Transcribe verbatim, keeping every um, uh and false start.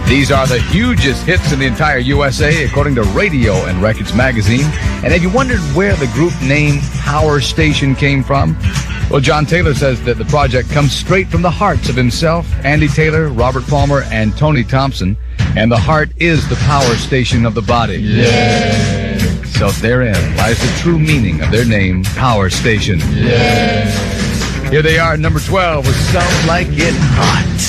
These are the hugest hits in the entire U S A, according to Radio and Records magazine. And have you wondered where the group name Power Station came from? Well, John Taylor says that the project comes straight from the hearts of himself, Andy Taylor, Robert Palmer, and Tony Thompson. And the heart is the power station of the body. Yeah. So therein lies the true meaning of their name, Power Station. Yeah. Here they are, number twelve, with Some Like It Hot.